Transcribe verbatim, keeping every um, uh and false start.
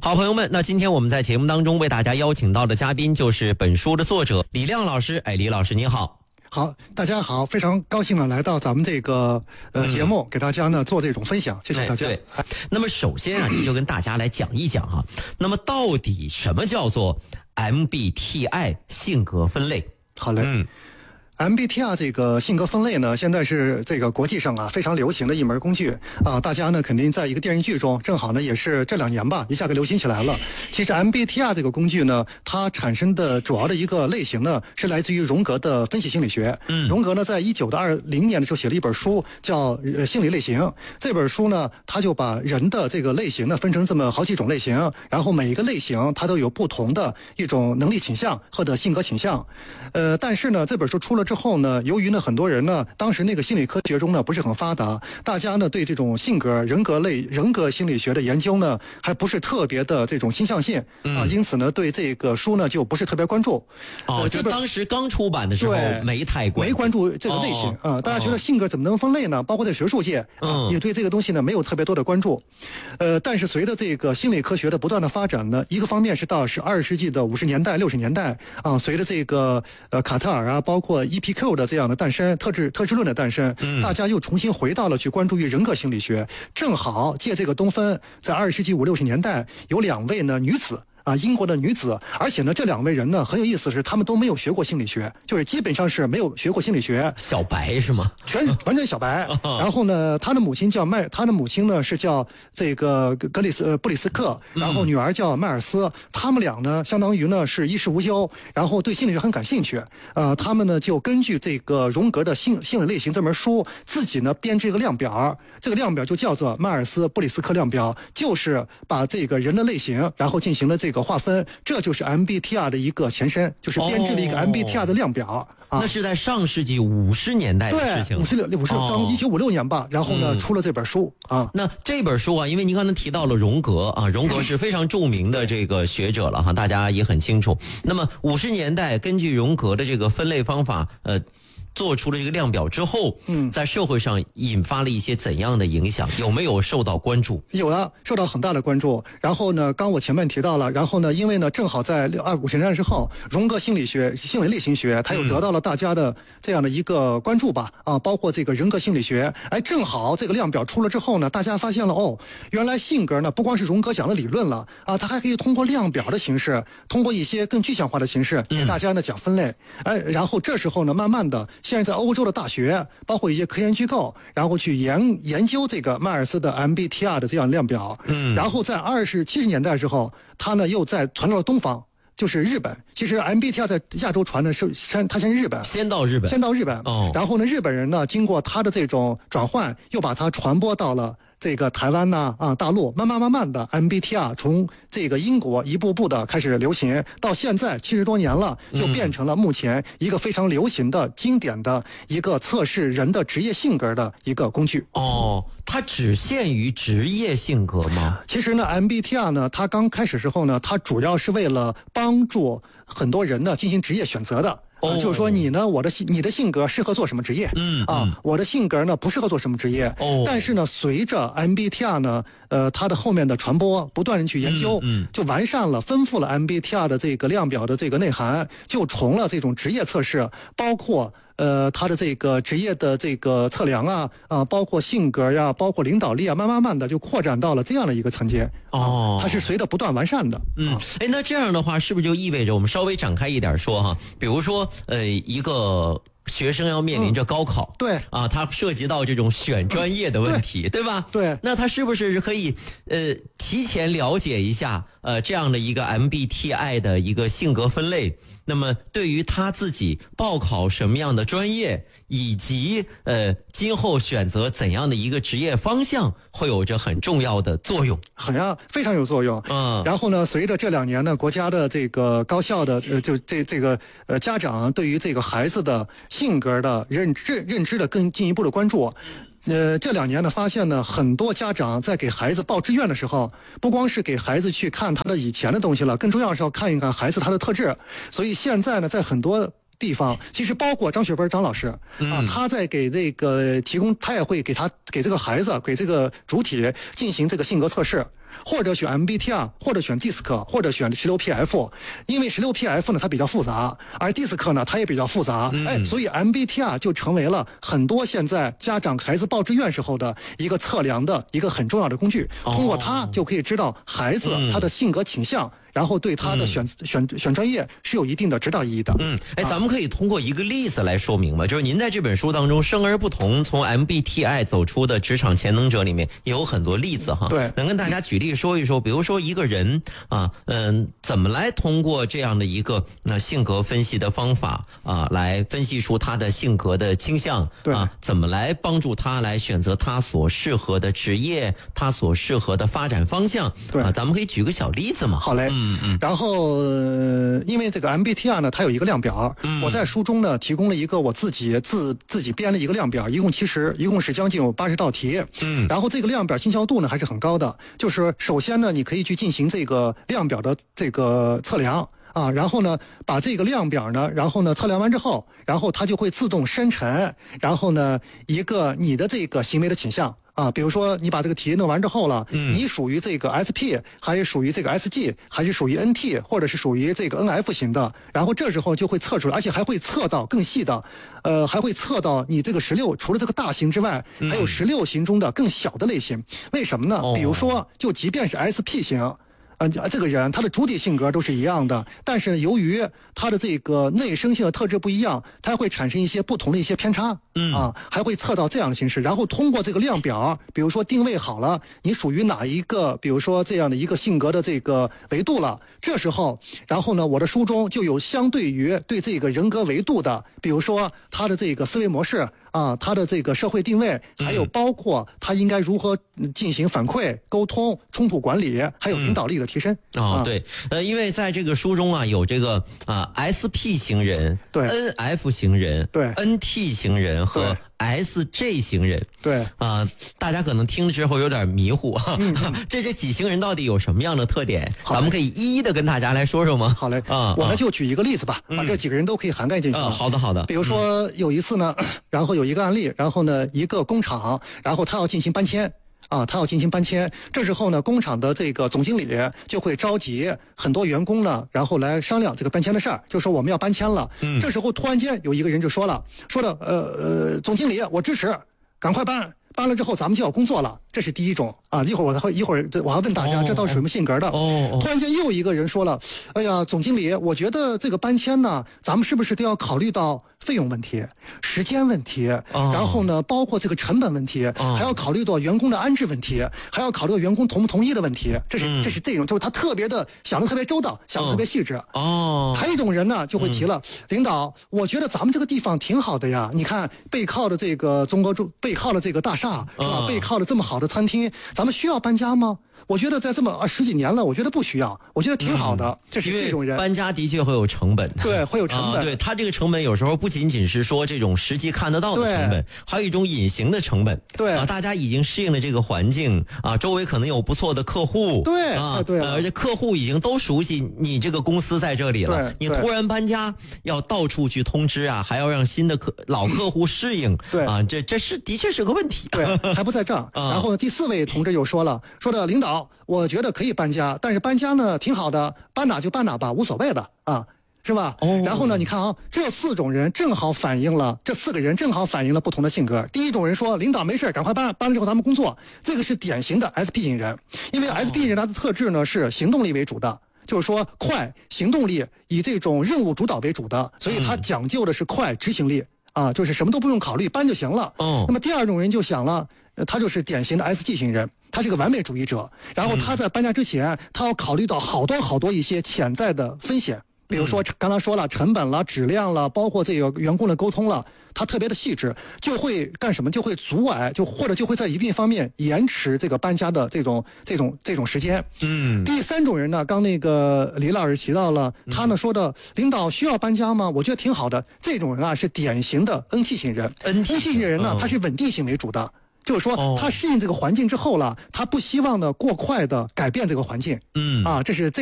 好朋友们，那今天我们在节目当中为大家邀请到的嘉宾就是本书的作者李亮老师。哎，李老师您好。 好，大家好，非常高兴呢来到咱们这个呃节目，给大家呢做这种分享，谢谢大家。 对，那么首先啊，你就跟大家来讲一讲哈，那么到底什么叫做 M B T I 性格分类？ 好嘞，嗯。M B T I 这个性格分类呢，现在是这个国际上啊非常流行的一门工具啊，大家呢肯定在一个电视剧中，正好呢也是这两年吧，一下子流行起来了。其实 M B T I 这个工具呢，它产生的主要的一个类型呢，是来自于荣格的分析心理学。嗯，荣格呢在一九的二零年的时候写了一本书，叫《心理类型》。这本书呢，他就把人的这个类型呢分成这么好几种类型，然后每一个类型它都有不同的一种能力倾向或者性格倾向。呃，但是呢，这本书出了之后呢，由于呢很多人呢，当时那个心理科学中呢不是很发达，大家呢对这种性格人格类人格心理学的研究呢还不是特别的这种倾向性、嗯、啊，因此呢对这个书呢就不是特别关注。 哦，呃、就当时刚出版的时候没太关没关注这个类型、哦、啊，大家觉得性格怎么能分类呢？包括在学术界，嗯，也对这个东西呢没有特别多的关注。呃，但是随着这个心理科学的不断的发展呢，一个方面是到是二十世纪的五十年代、六十年代啊，随着这个呃卡特尔啊，包括 E P Q 的这样的诞生，特质特质论的诞生，嗯，大家又重新回到了去关注于人格心理学。正好借这个东风，在二十世纪五六十年代，有两位呢女子。啊，英国的女子，而且呢，这两位人呢很有意思，是他们都没有学过心理学，就是基本上是没有学过心理学， 小白是吗？ 全完全小白。然后呢，他的母亲叫麦，他的母亲呢是叫这个格里斯呃布里斯克，然后女儿叫迈尔斯，他们俩呢相当于呢是衣食无忧，然后对心理学很感兴趣。呃，他们呢就根据这个荣格的性心理类型这门书，自己呢编制一个量表，这个量表就叫做迈尔斯布里斯克量表，就是把这个人的类型，然后进行了这个。这个划分，这就是 M B T I 的一个前身，就是编制了一个 M B T I 的量表。哦啊、那是在上世纪五十年代的事情， 对，五十六五十刚一九五六年吧。然后呢、嗯，出了这本书啊。 那这本书啊，因为您刚才提到了荣格啊，荣格是非常著名的这个学者了哈，大家也很清楚。那么五十年代根据荣格的这个分类方法，呃。做出了这个量表之后，嗯，在社会上引发了一些怎样的影响？有没有受到关注？ 有的，受到很大的关注。然后呢，刚我前面提到了，然后呢，因为呢，正好在二五十年代之后，荣格心理学、心理类型学，它又得到了大家的这样的一个关注吧，啊，包括这个人格心理学。哎，正好这个量表出了之后呢，大家发现了哦，原来性格呢不光是荣格讲的理论了啊，它还可以通过量表的形式，通过一些更具象化的形式给大家呢讲分类。哎，然后这时候呢，慢慢的。现在在欧洲的大学，包括一些科研机构，然后去研研究这个迈尔斯的 M B T I 的这样量表，嗯，然后在二十七十年代的时候，他呢又在传到了东方，就是日本。其实 M B T I 在亚洲传的是先，他先日本， 先到日本， 先到日本，哦，然后呢，日本人呢经过他的这种转换，又把它传播到了。这个台湾呢啊，大陆慢慢慢慢的 M B T I 从这个英国一步步的开始流行，到现在七十多年了，就变成了目前一个非常流行的、经典的一个测试人的职业性格的一个工具。 哦，它只限于职业性格吗？ 其实呢 ，M B T I 呢，它刚开始时候呢，它主要是为了帮助很多人呢进行职业选择的。啊，就是说你呢，我的性你的性格适合做什么职业？嗯啊，我的性格呢不适合做什么职业。哦，但是呢，随着 M B T I 呢，呃，它的后面的传播，不断的去研究，嗯，就完善了、丰富了 M B T I 的这个量表的这个内涵，就从了这种职业测试，包括。呃，他的这个职业的这个测量啊，啊，包括性格呀、啊，包括领导力啊，慢慢慢的就扩展到了这样的一个层阶。哦，它是随着不断完善的。 嗯，哎，那这样的话，是不是就意味着我们稍微展开一点说哈？比如说，呃，一个。学生要面临着高考， 嗯、对啊，他涉及到这种选专业的问题，嗯、对, 对吧？ 对， 那他是不是可以呃提前了解一下呃这样的一个 M B T I 的一个性格分类？那么对于他自己报考什么样的专业，以及呃今后选择怎样的一个职业方向，会有着很重要的作用， 很啊，非常有作用。嗯，然后呢，随着这两年呢，国家的这个高校的呃就这这个呃家长对于这个孩子的性格的认知认知的更进一步的关注。呃，这两年呢，发现呢，很多家长在给孩子报志愿的时候，不光是给孩子去看他的以前的东西了，更重要是要看一看孩子他的特质。所以现在呢，在很多地方，其实包括张雪芬张老师啊，他在给这个提供，他也会给他给这个孩子给这个主体进行这个性格测试。 或者选 M B T I， 或者选 D I S C， 或者选十六 P F。因为十六 P F 呢它比较复杂，而 D I S C 呢它也比较复杂，嗯、哎，所以 M B T I 就成为了很多现在家长孩子报志愿时候的一个测量的一个很重要的工具。通过它就可以知道孩子他的性格倾向。嗯，然后对他的选、嗯、选选专业是有一定的指导意义的。 嗯，哎，咱们可以通过一个例子来说明吗？就是您在这本书当中，生而不同，从 M B T I 走出的职场潜能者里面也有很多例子哈。 对， 能跟大家举例说一说，比如说一个人啊，嗯，怎么来通过这样的一个那、呃、性格分析的方法啊，来分析出他的性格的倾向， 对啊，怎么来帮助他来选择他所适合的职业，他所适合的发展方向。 对啊，咱们可以举个小例子嘛。 好嘞。 嗯嗯， 然后、呃、因为这个 M B T I 呢，它有一个量表、嗯，我在书中呢提供了一个我自己自自己编了一个量表，一共其实一共是将近有八十道题。嗯，然后这个量表精确度呢还是很高的，就是首先呢，你可以去进行这个量表的这个测量。啊，然后呢，把这个量表呢，然后呢测量完之后，然后它就会自动生成，然后呢一个你的这个行为的倾向。啊，比如说你把这个题弄完之后了，嗯，你属于这个 S P， 还是属于这个 S G， 还是属于 N T， 或者是属于这个 N F 型的，然后这时候就会测出来，而且还会测到更细的，呃，还会测到你这个十六除了这个大型之外，还有十六型中的更小的类型。为什么呢？比如说，就即便是 S P 型。啊，这个人他的主体性格都是一样的，但是由于他的这个内生性的特质不一样，它会产生一些不同的一些偏差，嗯啊，还会测到这样的形式，然后通过这个量表，比如说定位好了，你属于哪一个，比如说这样的一个性格的这个维度了，这时候，然后呢，我的书中就有相对于对这个人格维度的，比如说他的这个思维模式。啊，他的这个社会定位，还有包括他应该如何进行反馈、沟通、冲突管理，还有领导力的提升。 嗯、哦，对，呃，因为在这个书中啊，有这个啊 S P 型人、 对 N F 型人、 对 N T 型人和 S J 型人。 对啊、呃，大家可能听了之后有点迷糊，嗯、这这几型人到底有什么样的特点？咱们可以一一的跟大家来说说吗？ 好嘞， 啊、嗯， 我呢就举一个例子吧，嗯、把这几个人都可以涵盖进去。 嗯，好的好的。 比如说有一次呢，然后有一个案例，然后呢一个工厂，然后他要进行搬迁。啊，他要进行搬迁，这时候呢，工厂的这个总经理就会召集很多员工呢，然后来商量这个搬迁的事儿，就说我们要搬迁了。嗯，这时候突然间有一个人就说了，说的呃呃，总经理，我支持，赶快搬。搬了之后咱们就要工作了，这是第一种啊。一会儿我会一会儿我还问大家、哦、这到底什么性格的。哦, 哦突然间又一个人说了，哎呀，总经理，我觉得这个搬迁呢，咱们是不是都要考虑到费用问题、时间问题，哦、然后呢，包括这个成本问题，哦、还要考虑到员工的安置问题，还要考虑到员工同不同意的问题。这是、嗯、这是这种，就是他特别的想的特别周到，想的特别细致。哦，还有一种人呢，就会提了，嗯、领导，我觉得咱们这个地方挺好的呀，你看背靠的这个中国背靠的这个大厦是吧？背靠了这么好的餐厅，咱们需要搬家吗？我觉得在这么啊十几年了，我觉得不需要，我觉得挺好的。嗯、这是这种人， 搬家的确会有成本， 对，会有成本。 啊、对他这个成本有时候不仅仅是说这种实际看得到的成本，还有一种隐形的成本。 对啊，大家已经适应了这个环境啊，周围可能有不错的客户， 对啊， 对、 呃，而且客户已经都熟悉你这个公司在这里了。你突然搬家，要到处去通知啊，还要让新的客老客户适应。 对啊，这这是的确是个问题。 对，还不在这儿。然后第四位同志又说了，说的领导，我觉得可以搬家，但是搬家呢挺好的，搬哪就搬哪吧，无所谓的啊，是吧？哦。然后呢，你看啊，这四种人正好反映了这四个人正好反映了不同的性格。第一种人说，领导没事，赶快搬，搬了之后咱们工作，这个是典型的 S P 型人，因为 S P 型人他的特质呢是行动力为主的。就是说快行动力以这种任务主导为主的，所以他讲究的是快执行力啊，就是什么都不用考虑，搬就行了。哦。那么第二种人就想了，他就是典型的 S G 型人，他是个完美主义者，然后他在搬家之前，他要考虑到好多好多一些潜在的风险。比如说刚才说了成本了、质量了，包括这个员工的沟通了，他特别的细致，就会干什么？就会阻碍，就或者就会在一定方面延迟这个搬家的这种这种这种时间。嗯。第三种人呢，刚那个李老师提到了，他呢说的领导需要搬家吗？我觉得挺好的。这种人啊是典型的 N T 型人。N T 型人呢，他是稳定性为主的。就是说，他适应这个环境之后了，他不希望呢过快的改变这个环境。嗯。啊，这是这。